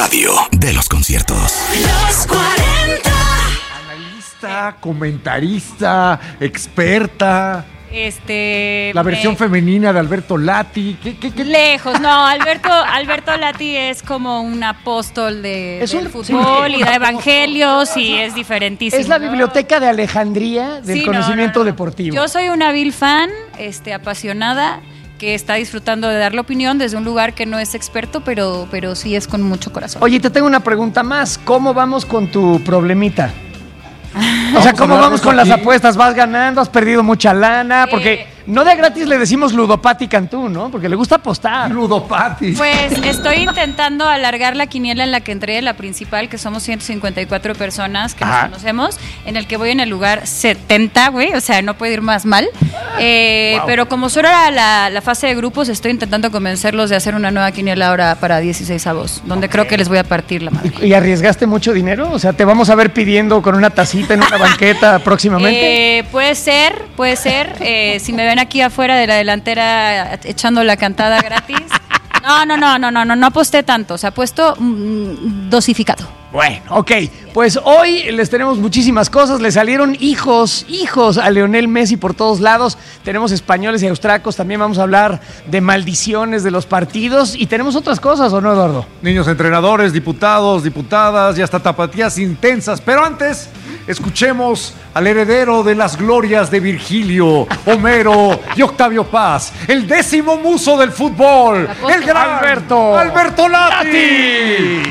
radio de los conciertos. Los 40. Analista, comentarista, experta. La versión femenina de Alberto Lati. ¿Qué? Lejos, no, Alberto Lati es como un apóstol del fútbol y da evangelios y es diferentísimo. Es la biblioteca de Alejandría del conocimiento deportivo. Yo soy una vil fan, apasionada, que está disfrutando de dar la opinión desde un lugar que no es experto, pero sí es con mucho corazón. Oye, te tengo una pregunta más. ¿Cómo vamos con tu problemita? O sea, ¿cómo vamos con las apuestas? ¿Vas ganando? ¿Has perdido mucha lana? Porque no de gratis le decimos Ludopati Cantú, ¿no? Porque le gusta apostar. Ludopati. Pues estoy intentando alargar la quiniela en la que entré, la principal, que somos 154 personas que nos conocemos, en el que voy en el lugar 70, güey, o sea, no puede ir más mal. Wow. Pero como solo era la fase de grupos, estoy intentando convencerlos de hacer una nueva quiniela ahora para 16avos, donde creo que les voy a partir la madre. ¿Y arriesgaste mucho dinero? O sea, ¿te vamos a ver pidiendo con una tacita en una banqueta próximamente? Puede ser. Si me ven aquí afuera de la delantera echando la cantada gratis. No aposté tanto, o sea, apuesto dosificado. Bueno, ok, pues hoy les tenemos muchísimas cosas, le salieron hijos a Lionel Messi por todos lados, tenemos españoles y austriacos, también vamos a hablar de maldiciones de los partidos y tenemos otras cosas, ¿o no, Eduardo? Niños entrenadores, diputados, diputadas y hasta tapatías intensas, pero antes escuchemos al heredero de las glorias de Virgilio, Homero y Octavio Paz, el 10º muso del fútbol, el gran Alberto Lati.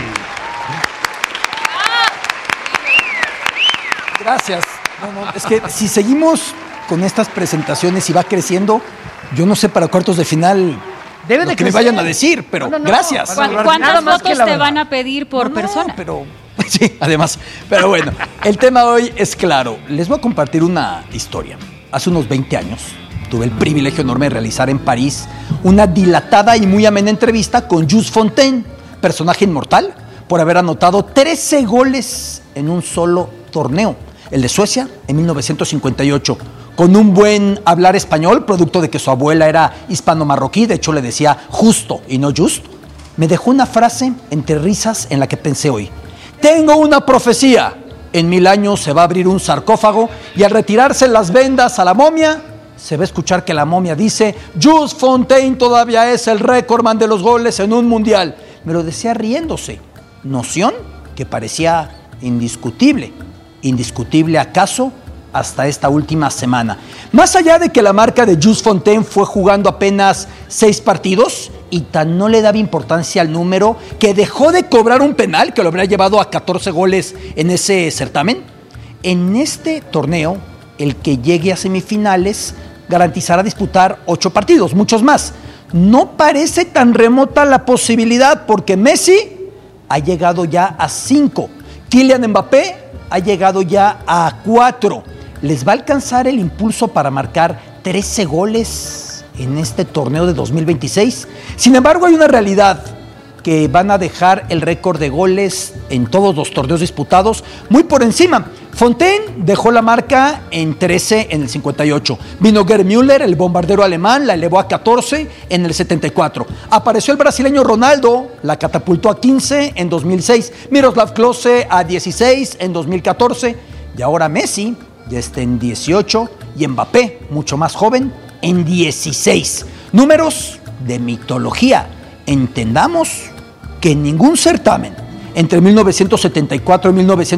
Gracias. No, es que si seguimos con estas presentaciones y va creciendo, yo no sé para cuartos de final debe de que me vayan a decir, pero gracias. ¿Cuántas fotos te van a pedir por persona? Pero sí, además. Pero bueno, el tema hoy es claro. Les voy a compartir una historia. Hace unos 20 años tuve el privilegio enorme de realizar en París una dilatada y muy amena entrevista con Jules Fontaine, personaje inmortal, por haber anotado 13 goles en un solo torneo. El de Suecia en 1958, con un buen hablar español, producto de que su abuela era hispano-marroquí, de hecho le decía justo y no just, me dejó una frase entre risas en la que pensé hoy. Tengo una profecía, en 1000 años se va a abrir un sarcófago y al retirarse las vendas a la momia, se va a escuchar que la momia dice, Jules Fontaine todavía es el récordman de los goles en un mundial. Me lo decía riéndose, noción que parecía indiscutible. ¿Indiscutible acaso hasta esta última semana? Más allá de que la marca de Jules Fontaine fue jugando apenas 6 partidos y tan no le daba importancia al número que dejó de cobrar un penal que lo habría llevado a 14 goles en ese certamen. En este torneo, el que llegue a semifinales garantizará disputar 8 partidos, muchos más. No parece tan remota la posibilidad porque Messi ha llegado ya a 5. Kylian Mbappé ha llegado ya a 4. ¿Les va a alcanzar el impulso para marcar 13 goles en este torneo de 2026? Sin embargo, hay una realidad, que van a dejar el récord de goles en todos los torneos disputados muy por encima. Fontaine dejó la marca en 13 en el 58. Vino Gerd Müller, el bombardero alemán, la elevó a 14 en el 74. Apareció el brasileño Ronaldo, la catapultó a 15 en 2006. Miroslav Klose a 16 en 2014. Y ahora Messi ya está en 18 y Mbappé, mucho más joven, en 16. Números de mitología. Entendamos que en ningún certamen entre 1974 y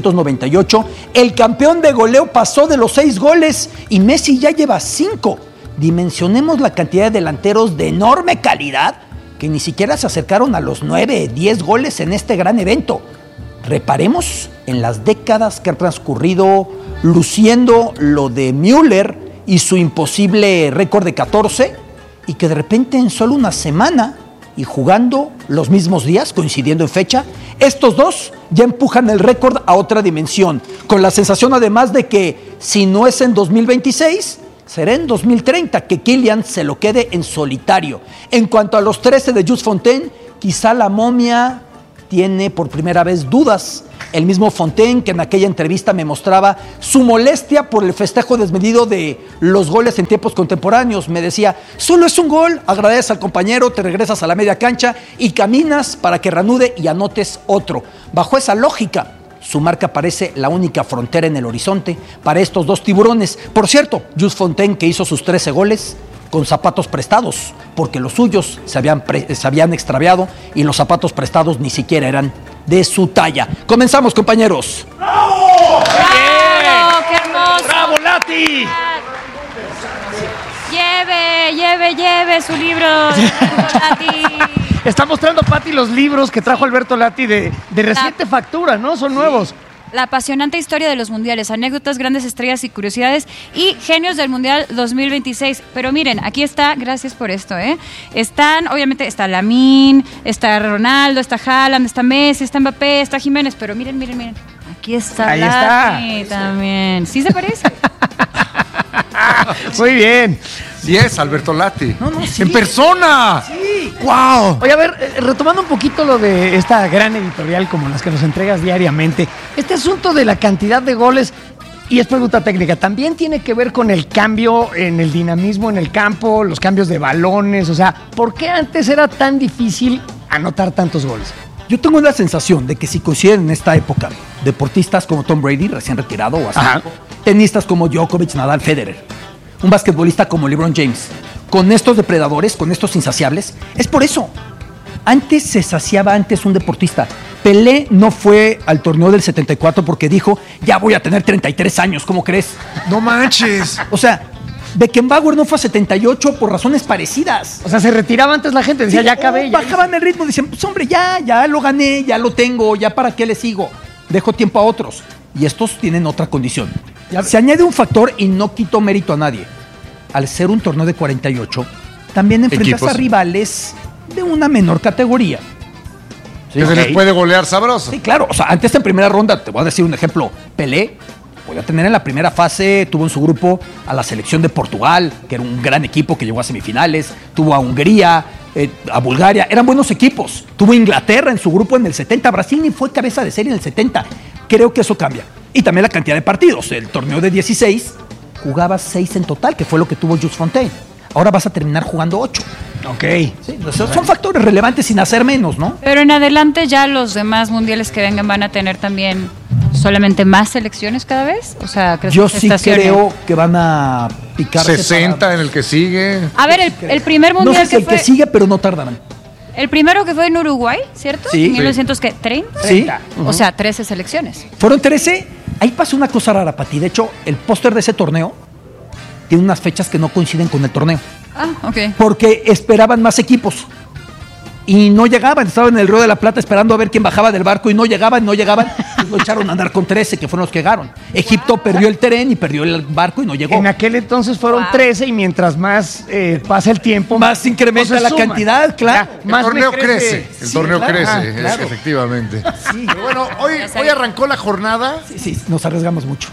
1998 el campeón de goleo pasó de los 6 goles y Messi ya lleva 5. Dimensionemos la cantidad de delanteros de enorme calidad que ni siquiera se acercaron a los 9, 10 goles en este gran evento. Reparemos en las décadas que han transcurrido luciendo lo de Müller y su imposible récord de 14 y que de repente en solo una semana y jugando los mismos días, coincidiendo en fecha, estos dos ya empujan el récord a otra dimensión, con la sensación además de que si no es en 2026, será en 2030 que Kylian se lo quede en solitario. En cuanto a los 13 de Jules Fontaine, quizá la momia tiene por primera vez dudas El mismo Fontaine, que en aquella entrevista me mostraba su molestia por el festejo desmedido de los goles en tiempos contemporáneos. Me decía, solo es un gol, agradeces al compañero, te regresas a la media cancha y caminas para que reanude y anotes otro. Bajo esa lógica, su marca parece la única frontera en el horizonte para estos dos tiburones. Por cierto, Jules Fontaine, que hizo sus 13 goles con zapatos prestados, porque los suyos se habían extraviado y los zapatos prestados ni siquiera eran de su talla. Comenzamos, compañeros. ¡Bravo! ¡Qué hermoso! ¡Bravo, Lati! Lleve su libro, Lati. Está mostrando Pati los libros que trajo Alberto Lati de reciente factura, ¿no? Son nuevos. La apasionante historia de los mundiales, anécdotas, grandes estrellas y curiosidades y genios del Mundial 2026. Pero miren, aquí está, gracias por esto, Están, obviamente, está Lamine, está Ronaldo, está Haaland, está Messi, está Mbappé, está Jiménez, pero miren. Aquí está Ahí Lati también. ¿Sí se parece? Muy bien. Sí es Alberto Lati. No, sí. ¡En persona! Sí. ¡Wow! Oye, a ver, retomando un poquito lo de esta gran editorial como las que nos entregas diariamente, este asunto de la cantidad de goles, y es pregunta técnica, ¿también tiene que ver con el cambio en el dinamismo en el campo, los cambios de balones? O sea, ¿por qué antes era tan difícil anotar tantos goles? Yo tengo la sensación de que si coinciden en esta época deportistas como Tom Brady, recién retirado, o así, tenistas como Djokovic, Nadal, Federer, un basquetbolista como LeBron James, con estos depredadores, con estos insaciables, es por eso. Antes se saciaba un deportista. Pelé no fue al torneo del 74 porque dijo, ya voy a tener 33 años, ¿cómo crees? ¡No manches! O sea, Beckenbauer no fue a 78 por razones parecidas. O sea, se retiraba antes la gente, decía, Sí, ya acabé. bajaban el ritmo, dicen, pues hombre, ya lo gané, ya lo tengo, ya para qué le sigo. Dejo tiempo a otros. Y estos tienen otra condición. Se añade un factor y no quito mérito a nadie. Al ser un torneo de 48, también enfrentas Equipos. a rivales de una menor categoría. Que se les puede golear sabroso. Sí, claro. O sea, antes en primera ronda, te voy a decir un ejemplo. Pelé podía tener en la primera fase, tuvo en su grupo a la selección de Portugal, que era un gran equipo que llegó a semifinales. Tuvo a Hungría, a Bulgaria. Eran buenos equipos. Tuvo Inglaterra en su grupo en el 70. Brasil ni fue cabeza de serie en el 70. Creo que eso cambia. Y también la cantidad de partidos. El torneo de 16 jugaba 6 en total, que fue lo que tuvo Jules Fontaine. Ahora vas a terminar jugando 8. Ok. Sí, son factores relevantes sin hacer menos, ¿no? Pero en adelante ya los demás mundiales que vengan van a tener también solamente más selecciones cada vez. O sea, ¿crees Yo que se sí estacione? creo que van a picarse 60 para- en el que sigue. A ver, el primer No mundial sé si el fue que sigue, pero no tardarán. el primero que fue en Uruguay, ¿cierto? Sí. En 1930. Sí. O sea, 13 selecciones. Fueron 13. Ahí pasó una cosa rara, Pati. De hecho, el póster de ese torneo tiene unas fechas que no coinciden con el torneo. Ah, ok. Porque esperaban más equipos. Y no llegaban. Estaban en el Río de la Plata esperando a ver quién bajaba del barco y no llegaban. Pues lo echaron a andar con 13, que fueron los que llegaron. Egipto perdió el tren y perdió el barco y no llegó. En aquel entonces fueron 13 y mientras más pasa el tiempo, Más incrementa pues se la suman. cantidad, claro. Ya, El más torneo me crece. El Sí, torneo claro. crece, Claro. efectivamente. Sí. Pero bueno, hoy arrancó la jornada. Sí, nos arriesgamos mucho.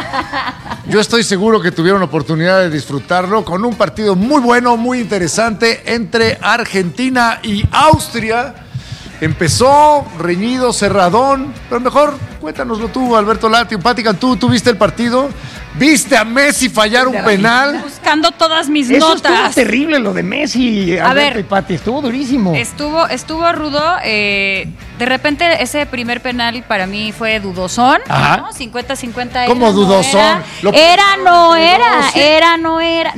Yo estoy seguro que tuvieron oportunidad de disfrutarlo con un partido muy bueno, muy interesante entre Argentina y Austria. Empezó reñido, cerradón, pero mejor cuéntanoslo tú, Alberto Lati. Pati Cantú, ¿tú viste el partido? ¿Viste a Messi fallar un penal? Buscando todas mis Eso estuvo notas. terrible lo de Messi, A Alberto ver. y Pati, estuvo durísimo. Estuvo rudo. De repente, ese primer penal para mí fue dudosón. Ajá. ¿No? 50-50. ¿Cómo era, no dudosón? era. Lo- Era, no era. Era, no era.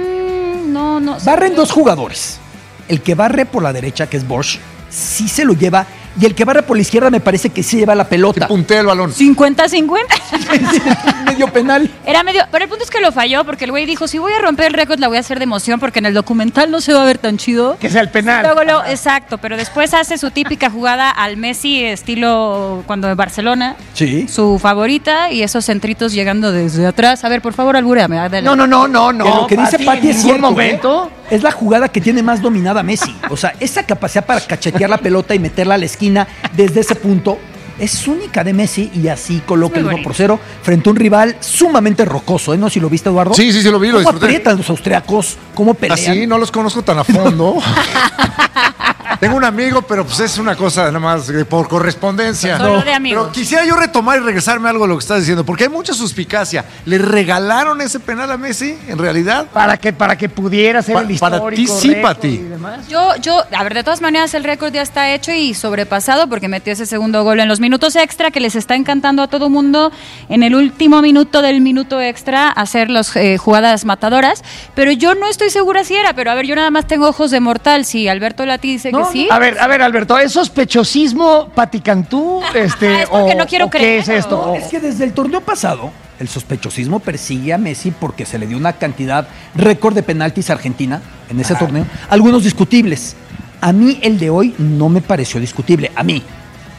No. Barren dos jugadores. El que barre por la derecha, que es Bosch, sí se lo lleva. Y el que barre por la izquierda me parece que sí lleva la Que pelota. puntea el balón. 50-50. Medio penal. Era medio. Pero el punto es que lo falló porque el güey dijo: si voy a romper el récord, la voy a hacer de emoción porque en el documental no se va a ver tan chido. Que sea el penal. Luego, exacto, pero después hace su típica jugada al Messi, estilo cuando en Barcelona. Sí. Su favorita y esos centritos llegando desde atrás. A ver, por favor, albúreame. No. Que lo que dice Pati es en ningún cierto. momento. Es la jugada que tiene más dominada Messi. O sea, esa capacidad para cachetear la pelota y meterla a la esquina desde ese punto es única de Messi y así coloca Es el muy 1-0 frente a un rival sumamente rocoso. ¿No? Si lo viste, Eduardo. Sí, lo vi, lo ¿Cómo disfruté. aprietan los austriacos? ¿Cómo pelean? Así, no los conozco tan a fondo. Tengo un amigo, pero pues es una cosa nada más por correspondencia. Solo de amigos. Pero quisiera yo retomar y regresarme a algo de lo que estás diciendo, porque hay mucha suspicacia. ¿Le regalaron ese penal a Messi, en realidad? Para que pudiera ser el histórico. Para ti sí, récord Pati. y demás. A ver, de todas maneras el récord ya está hecho y sobrepasado porque metió ese segundo gol en los minutos extra que les está encantando a todo mundo en el último minuto del minuto extra hacer las jugadas matadoras, pero yo no estoy segura si era, pero a ver, yo nada más tengo ojos de mortal, si Alberto Lati dice que sí. A ver, Alberto, ¿es sospechosismo Paticantú? Es porque no quiero ¿qué es creerlo. esto? No, es que desde el torneo pasado, el sospechosismo persigue a Messi porque se le dio una cantidad récord de penaltis a Argentina en ese torneo, algunos discutibles. A mí el de hoy no me pareció discutible, a mí.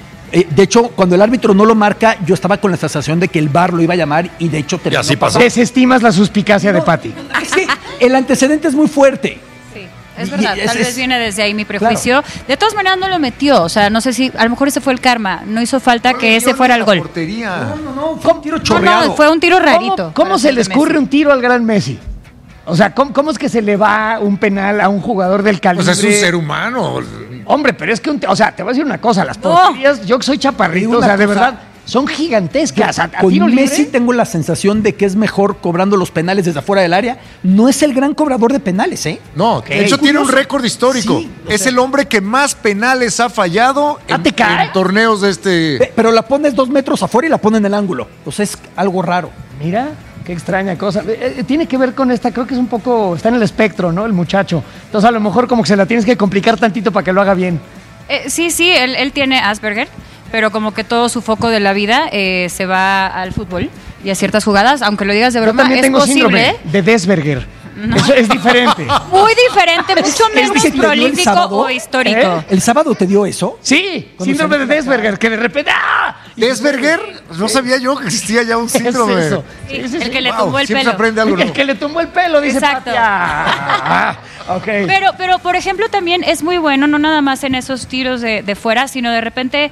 De hecho, cuando el árbitro no lo marca, yo estaba con la sensación de que el VAR lo iba a llamar y de hecho terminó así pasó. Desestimas la suspicacia de Pati. Es que el antecedente es muy fuerte. Sí, es verdad, Y tal vez viene desde ahí mi prejuicio. De todas maneras no lo metió, o sea, no sé si, a lo mejor ese fue el karma, no hizo falta que ese fuera el gol. No, fue un tiro chorreado. No, fue un tiro rarito. ¿Cómo para se ser le de escurre Messi. un tiro al gran Messi? O sea, ¿cómo es que se le va un penal a un jugador del calibre? Pues es un ser humano. Hombre, pero es que, o sea, te voy a decir una cosa, las No. porterías, yo que soy chaparrito, Digo o sea, una de cosa. verdad, son gigantescas. A Con tiro libre, Messi tengo la sensación de que es mejor cobrando los penales desde afuera del área. No es el gran cobrador de penales, ¿eh? No, de hecho tiene un récord histórico. Sí, es el hombre que más penales ha fallado ¿te cae? en torneos de este... Pero la pones 2 metros afuera y la pone en el ángulo. O sea, es algo raro. Mira, qué extraña cosa. Tiene que ver con esta, creo que es un poco, está en el espectro, ¿no? El muchacho. Entonces a lo mejor como que se la tienes que complicar tantito para que lo haga bien. Sí, él tiene Asperger, pero como que todo su foco de la vida se va al fútbol y a ciertas jugadas, aunque lo digas de Yo broma, también es tengo posible. síndrome de Desberger. Eso es diferente. Muy diferente, mucho menos que te dio el prolífico sábado? o histórico. ¿El sábado te dio eso? Sí, Cuando síndrome se de mete la Desberger, que de repente ¡ah! ¿Desberger? No sabía yo que existía ya un síndrome. ¿Qué es eso? Sí, Sí, sí, el sí. que le Wow, tumbó el siempre pelo. aprende algo El nuevo. que le tumbó el pelo, dice Exacto. Patia. Ok. Pero, por ejemplo, también es muy bueno, no nada más en esos tiros de fuera, sino de repente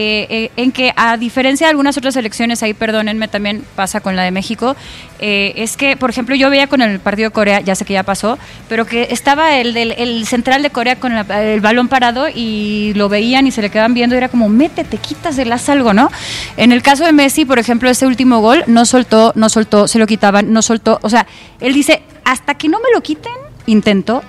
en que, a diferencia de algunas otras selecciones, ahí perdónenme, también pasa con la de México, es que, por ejemplo, yo veía con el partido de Corea, ya sé que ya pasó, pero que estaba el central de Corea con el balón parado y lo veían y se le quedaban viendo y era como, métete, quítasela, haz algo, ¿no? En el caso de Messi, por ejemplo, ese último gol, no soltó, se lo quitaban, no soltó, o sea, él dice, hasta que no me lo quiten, intento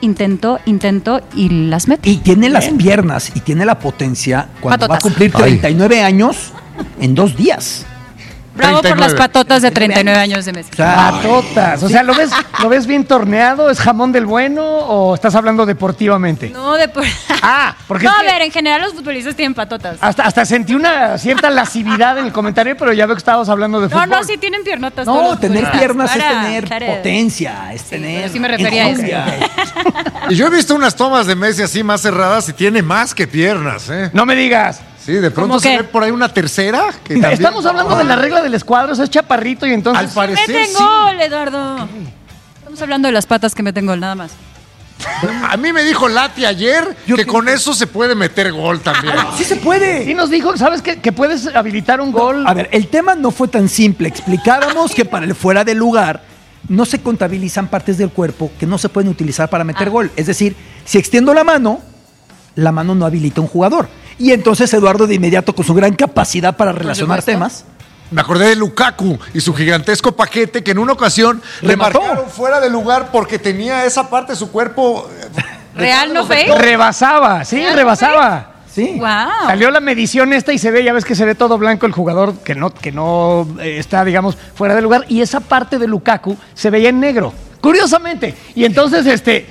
y las mete. Y tiene las piernas y tiene la potencia cuando va a Patotas. cumplir 39 años en 2 días. Bravo por 39. las patotas de 39 años de Messi. O sea, Patotas. O sea, ¿lo ves bien torneado? ¿Es jamón del bueno o estás hablando deportivamente? No, de por... Porque No, es a que ver, en general los futbolistas tienen patotas. hasta sentí una cierta lascividad en el comentario, pero ya veo que estabas hablando de fútbol. No, sí tienen piernotas. todos no, los tener futbolistas. piernas es Para, tener claro. potencia, es tener. pero sí me refería a eso. enjundia. Y yo he visto unas tomas de Messi así más cerradas y tiene más que piernas, ¿eh? No me digas. Sí, de pronto ¿Cómo se qué? ve por ahí una tercera. Que también- Estamos hablando de la regla del escuadro, eso es chaparrito y entonces... Al parecer Meten sí. gol, Eduardo. Estamos hablando de las patas que meten gol, nada más. A mí me dijo Lati ayer Yo que creo con eso se puede meter gol también. Sí se puede. Sí nos dijo, ¿sabes qué? Que puedes habilitar un gol. A ver, el tema no fue tan simple. Explicábamos que para el fuera de lugar no se contabilizan partes del cuerpo que no se pueden utilizar para meter gol. Es decir, si extiendo la mano no habilita a un jugador. Y entonces Eduardo de inmediato, con su gran capacidad para relacionar supuesto. temas, Me acordé de Lukaku y su gigantesco paquete que en una ocasión le Remató. marcaron fuera de lugar porque tenía esa parte de su cuerpo. ¿Real no fake? Rebasaba, sí, ¿Ya rebasaba. sí. Wow. Salió la medición esta y se ve, ya ves que se ve todo blanco el jugador que no está, digamos, fuera de lugar. Y esa parte de Lukaku se veía en negro, curiosamente. Y entonces,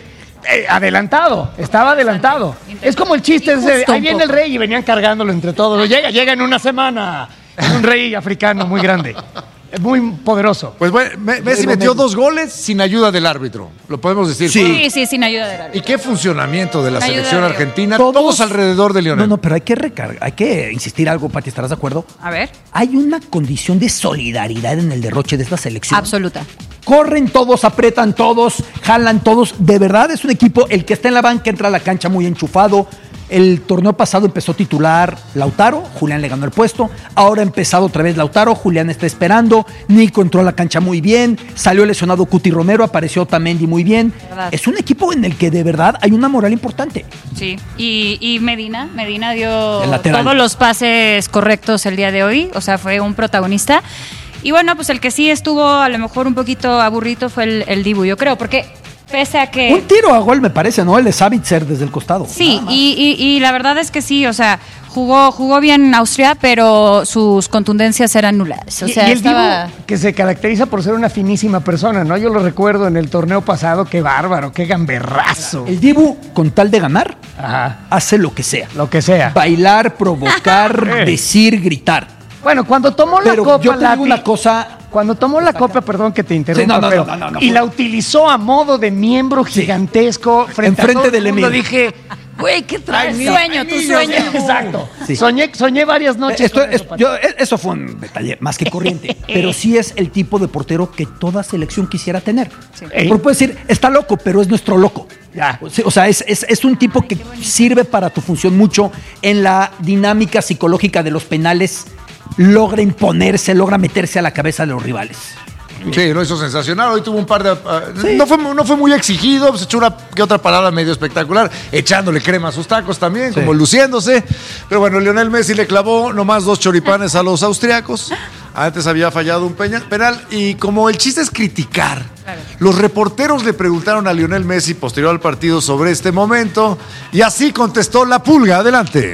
estaba adelantado. Es como el chiste ese, Injusto ahí un viene el poco. rey y venían cargándolo entre todos. Llega en una semana. Es un rey africano muy grande, muy poderoso. Pues bueno, Messi metió 2 goles sin ayuda del árbitro. Lo podemos decir. Sí. Sí, sin ayuda de árbitro. ¿Y qué funcionamiento de la Ayuda selección de- argentina? Todos alrededor de Lionel. No, pero hay que insistir algo, Pati, ¿estarás de acuerdo? A ver, Hay una condición de solidaridad en el derroche de esta selección. absoluta. Corren todos, apretan todos, jalan todos. De verdad es un equipo, el que está en la banca entra a la cancha muy enchufado. El torneo pasado empezó titular Lautaro, Julián le ganó el puesto. Ahora ha empezado otra vez Lautaro, Julián está esperando. Nico entró a la cancha muy bien. Salió lesionado Cuti Romero, apareció Otamendi muy bien. ¿Verdad? Es un equipo en el que de verdad hay una moral importante. Sí, y Medina dio El lateral. todos los pases correctos el día de hoy, o sea, fue un protagonista. Y bueno, pues el que sí estuvo a lo mejor un poquito aburrido fue el Dibu, yo creo, porque pese a que... Un tiro a gol me parece, ¿no? El de Savitzer desde el costado. Sí, y la verdad es que sí, o sea, jugó bien Austria, pero sus contundencias eran nulas. O sea, y el Dibu, que se caracteriza por ser una finísima persona, ¿no? Yo lo recuerdo en el torneo pasado, qué bárbaro, qué gamberrazo. El Dibu, con tal de ganar, Ajá, hace lo que sea. lo que sea. Bailar, provocar, decir, gritar. Bueno, cuando tomó la Pero copa, yo te digo Lati, una cosa. cuando tomó la copa, perdón que te interrumpa, Sí, no, pero, no, y la utilizó a modo de miembro gigantesco frente a Enfrente todo el del mundo, emir. dije, güey, ¿qué traes? Tu sueño, tu sueño. Exacto. Sí. Soñé varias noches. con eso, Pati. Eso fue un detalle más que corriente. Pero sí es el tipo de portero que toda selección quisiera tener. Sí. Porque puedes decir, está loco, pero es nuestro loco. Ya. O sea, es un tipo que sirve para tu función mucho en la dinámica psicológica de los penales. Logra imponerse, logra meterse a la cabeza de los rivales. Sí, lo hizo sensacional. Hoy tuvo un par de... No fue muy exigido, pues echó una que otra parada medio espectacular, echándole crema a sus tacos también, como luciéndose. Pero bueno, Lionel Messi le clavó nomás 2 choripanes a los austriacos. Antes había fallado un penal. Y como el chiste es criticar, los reporteros le preguntaron a Lionel Messi posterior al partido sobre este momento. Y así contestó la Pulga. Adelante.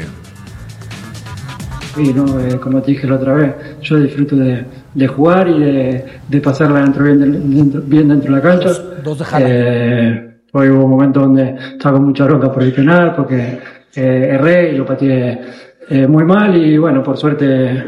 Sí, no, como te dije la otra vez, yo disfruto de jugar y de pasarla bien dentro de la cancha. Dos de jala. Hoy hubo momentos donde estaba con mucha bronca por el penal porque erré y lo pateé muy mal y bueno, por suerte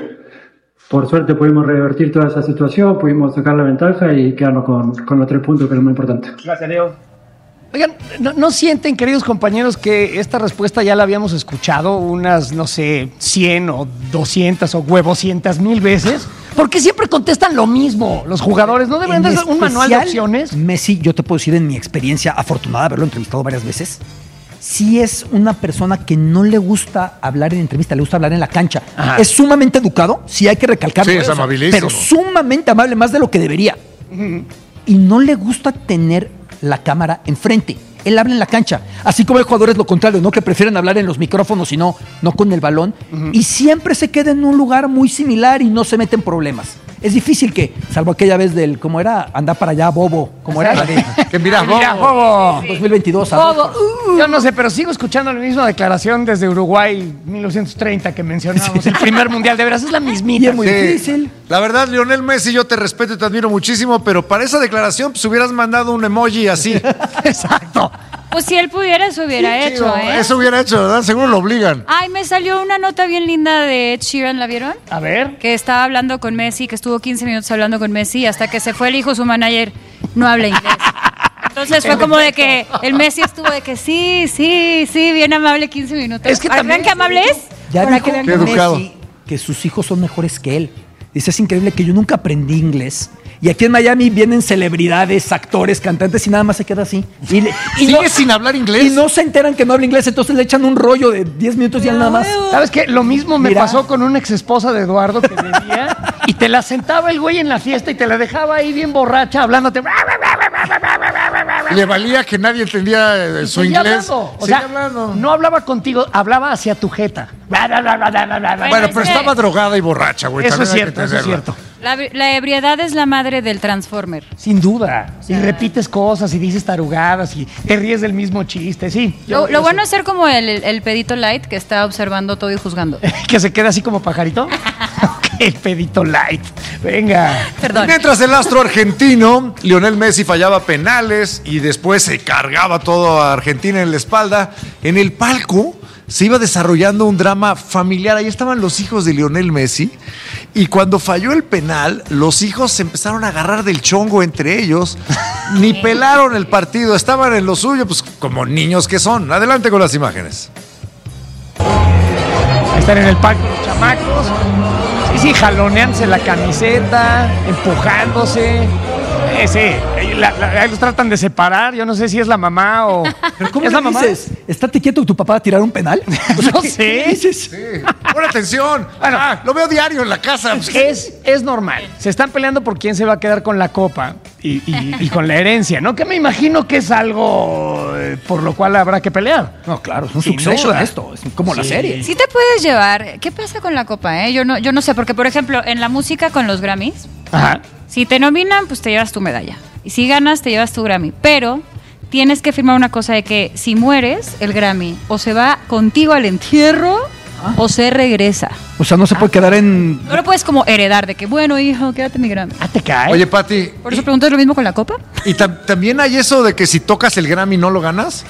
pudimos revertir toda esa situación, pudimos sacar la ventaja y quedarnos con los 3 puntos, que es lo más importante. Gracias, Leo. Oigan, ¿no sienten, queridos compañeros, que esta respuesta ya la habíamos escuchado unas, no sé, 100 o 200 o huevocientas mil veces? ¿Por qué siempre contestan lo mismo los jugadores? ¿No deberían de ser un manual de opciones? Messi, yo te puedo decir en mi experiencia afortunada de haberlo entrevistado varias veces, sí es una persona que no le gusta hablar en entrevista, le gusta hablar en la cancha. Ajá. Es sumamente educado, sí hay que recalcarlo. Sí, es amabilísimo. Pero sumamente amable, más de lo que debería. Y no le gusta tener la cámara enfrente. Él habla en la cancha. Así como hay jugadores lo contrario, ¿no? Que prefieren hablar en los micrófonos y no con el balón. Y siempre se queda en un lugar muy similar y no se mete en problemas. Es difícil que, salvo aquella vez del, ¿cómo era? Andar para allá, bobo. ¿Cómo era? Que mira, Mira, bobo. 2022. Bobo. Yo no sé, pero sigo escuchando la misma declaración desde Uruguay 1930 que mencionábamos. El primer mundial, de veras, es la mismita. Y es muy Sí. difícil. La verdad, Lionel Messi, yo te respeto y te admiro muchísimo, pero para esa declaración, pues hubieras mandado un emoji así. Exacto. Pues si él pudiera, eso hubiera hecho, Chido, ¿eh? Eso hubiera hecho, ¿verdad? Seguro lo obligan. Ay, me salió una nota bien linda de Ed Sheeran, ¿la vieron? A ver. Que estaba hablando con Messi, que estuvo 15 minutos hablando con Messi, hasta que se fue el hijo, su manager no habla inglés. Entonces fue como de que el Messi estuvo de que sí, bien amable 15 minutos. Es que Para también vean que amable es. Ya Para dijo que vean Qué que amable es. educado. Messi que sus hijos son mejores que él. Dice, es increíble que yo nunca aprendí inglés. Y aquí en Miami vienen celebridades, actores, cantantes y nada más se queda así. Y ¿Sigue sin hablar inglés? Y no se enteran que no habla inglés, entonces le echan un rollo de 10 minutos y ya nada más. ¿Sabes qué? Lo mismo me Mira. pasó con una ex esposa de Eduardo que bebía y te la sentaba el güey en la fiesta y te la dejaba ahí bien borracha hablándote. Le valía que nadie entendía Y su seguía inglés. hablando. O Seguía sea, hablando. no hablaba contigo, hablaba hacia tu jeta. Bueno, es pero que- estaba drogada y borracha, güey. Eso es también hay que cierto, eso es entenderla. cierto. La ebriedad es la madre del Transformer. Sin duda. Y repites cosas y dices tarugadas y te ríes del mismo chiste, sí. Lo bueno es ser como el pedito light que está observando todo y juzgando. Que se queda así como pajarito. Ok, el pedito light. Venga. Perdón. Mientras el astro argentino, Lionel Messi fallaba penales y después se cargaba todo a Argentina en la espalda, en el palco se iba desarrollando un drama familiar. Ahí estaban los hijos de Lionel Messi y cuando falló el penal, los hijos se empezaron a agarrar del chongo entre ellos. Ni pelaron el partido, estaban en lo suyo, pues como niños que son. Adelante con las imágenes. Están en el palco los chamacos. Sí, jaloneándose la camiseta, empujándose. Sí. Los tratan de separar. Yo no sé si es la mamá o. ¿Pero cómo ¿Es la le mamá? dices? ¿Estate quieto que tu papá va a tirar un penal? O sea, No ¿qué sé. dices? Pon atención. Bueno. Lo veo diario en la casa. Es normal. Se están peleando por quién se va a quedar con la copa y con la herencia, ¿no? Que me imagino que es algo por lo cual habrá que pelear. No, claro, es un Sin suceso duda. esto. Es como la serie. Sí te puedes llevar. ¿Qué pasa con la copa, Yo no sé, porque por ejemplo, en la música con los Grammys, Ajá. si te nominan, pues te llevas tu medalla. Y si ganas, te llevas tu Grammy. Pero tienes que firmar una cosa de que si mueres, el Grammy o se va contigo al entierro o se regresa. O sea, no se puede quedar en... No lo puedes como heredar de que, bueno, hijo, quédate mi Grammy. Ah, te cae. Oye, Pati, Por eso pregunto, ¿es lo mismo con la copa? ¿y también hay eso de que si tocas el Grammy no lo ganas?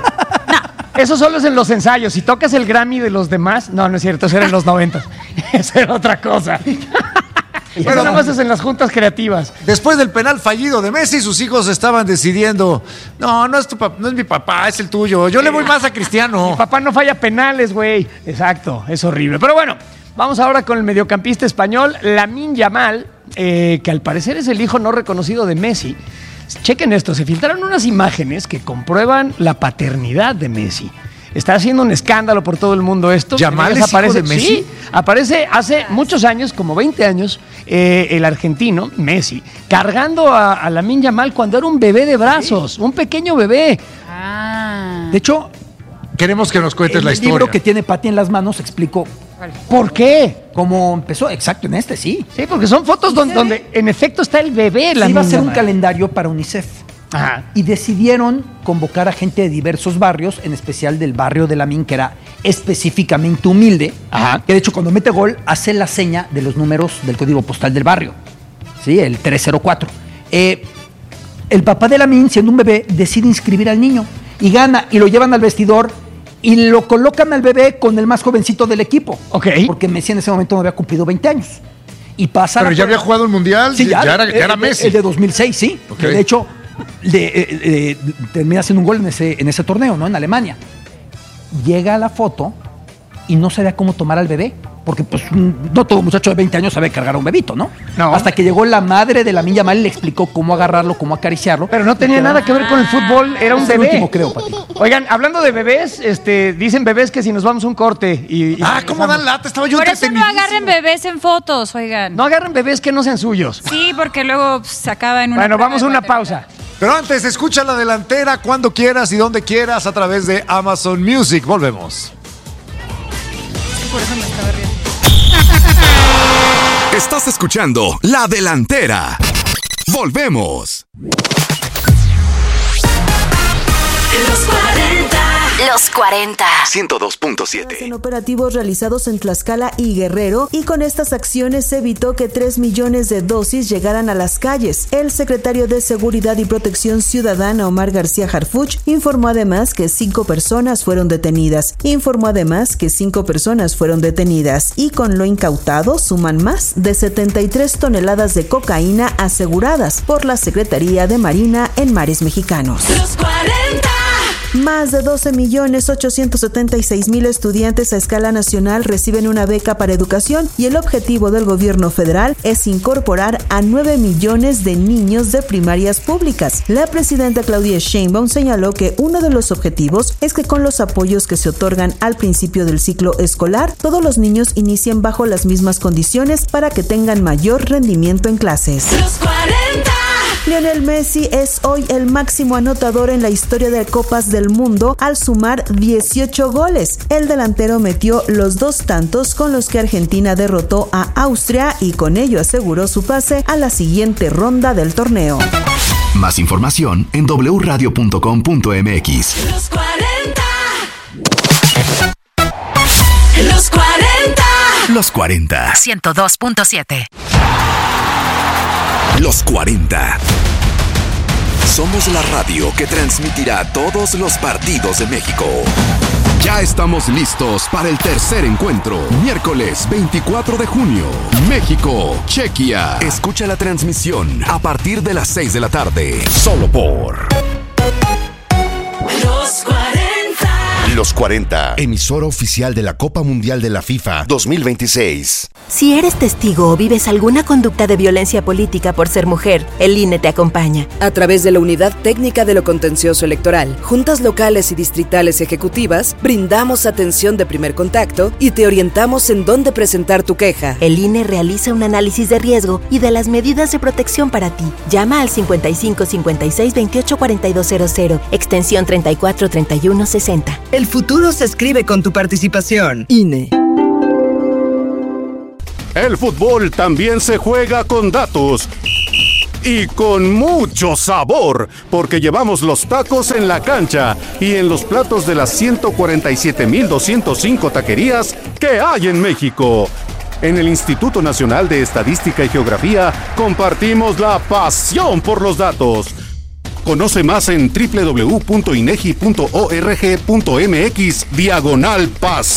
Eso solo es en los ensayos. Si tocas el Grammy de los demás, no es cierto, eso era en los 90. Eso era otra cosa. Eso nada más es en las juntas creativas. Después del penal fallido de Messi, sus hijos estaban decidiendo, no es mi papá, es el tuyo. Yo le voy más a Cristiano. Mi papá no falla penales, güey. Exacto, es horrible. Pero bueno, vamos ahora con el mediocampista español, Lamine Yamal, que al parecer es el hijo no reconocido de Messi. Chequen esto, se filtraron unas imágenes que comprueban la paternidad de Messi. Está haciendo un escándalo por todo el mundo esto. ¿Yamal es hijo de Messi? Sí, aparece hace muchos años, como 20 años, el argentino, Messi, cargando a Lamine Yamal cuando era un bebé de brazos, un pequeño bebé. Ah. De hecho, Queremos que nos cuentes la el historia. libro que tiene Pati en las manos explico ¿Por qué? cómo empezó. Exacto, en este, sí. Sí, porque son fotos donde en efecto está el bebé. Se iba a hacer un calendario para UNICEF. Ajá. Y decidieron convocar a gente de diversos barrios, en especial del barrio de Lamine, que era específicamente humilde. Ajá. Que de hecho, cuando mete gol, hace la seña de los números del código postal del barrio. Sí, el 304. El papá de Lamine, siendo un bebé, decide inscribir al niño y gana, y lo llevan al vestidor y lo colocan al bebé con el más jovencito del equipo. Ok. Porque Messi en ese momento no había cumplido 20 años. Y pasa. Pero ya había jugado el Mundial, Sí, ya era Messi. El de 2006, sí. Ok. Que de hecho, termina haciendo un gol en ese torneo, ¿no? En Alemania. Llega la foto y no sabía cómo tomar al bebé. Porque, pues, no todo muchacho de 20 años sabe cargar a un bebito, ¿no? No. Hasta que llegó la madre de Lamine Yamal y le explicó cómo agarrarlo, cómo acariciarlo. Pero no tenía nada que ver con el fútbol, era un Es el bebé. último, creo, Pati. Oigan, hablando de bebés, dicen bebés que si nos vamos a un corte y ¿Cómo dan lata? Estaba yo Por eso no entretenidísimo. agarren bebés en fotos, oigan. no agarren bebés que no sean suyos. Sí, porque luego se acaba en una. Bueno, prueba vamos a de una Guatemala. pausa. Pero antes, escucha la delantera cuando quieras y donde quieras a través de Amazon Music. Volvemos. Por eso me estaba riendo. Estás escuchando La Delantera. Volvemos. Los 40. Los 40. 102.7. En operativos realizados en Tlaxcala y Guerrero, y con estas acciones se evitó que 3 millones de dosis llegaran a las calles. El secretario de Seguridad y Protección Ciudadana, Omar García Harfuch, informó además que 5 personas fueron detenidas. Y con lo incautado suman más de 73 toneladas de cocaína aseguradas por la Secretaría de Marina en mares mexicanos. Los 40. Más de 12.876.000 estudiantes a escala nacional reciben una beca para educación, y el objetivo del gobierno federal es incorporar a 9 millones de niños de primarias públicas. La presidenta Claudia Sheinbaum señaló que uno de los objetivos es que con los apoyos que se otorgan al principio del ciclo escolar, todos los niños inicien bajo las mismas condiciones para que tengan mayor rendimiento en clases. Los 40. Lionel Messi es hoy el máximo anotador en la historia de Copas del Mundo al sumar 18 goles. El delantero metió los 2 tantos con los que Argentina derrotó a Austria y con ello aseguró su pase a la siguiente ronda del torneo. Más información en wradio.com.mx. Los 40. Los 40. Los 40. 102.7. Los 40. Somos la radio que transmitirá todos los partidos de México. Ya estamos listos para el tercer encuentro. Miércoles 24 de junio. México, Chequia. Escucha la transmisión a partir de las 6 de la tarde. Solo por Los 40. Los 40, emisora oficial de la Copa Mundial de la FIFA 2026. Si eres testigo o vives alguna conducta de violencia política por ser mujer, el INE te acompaña. A través de la Unidad Técnica de lo Contencioso Electoral, juntas locales y distritales ejecutivas, brindamos atención de primer contacto y te orientamos en dónde presentar tu queja. El INE realiza un análisis de riesgo y de las medidas de protección para ti. Llama al 55 56 28 4200, extensión 34 31 60. El futuro se escribe con tu participación. INE. El fútbol también se juega con datos y con mucho sabor, porque llevamos los tacos en la cancha y en los platos de las 147,205 taquerías que hay en México. En el Instituto Nacional de Estadística y Geografía compartimos la pasión por los datos. Conoce más en www.inegi.org.mx/pasión.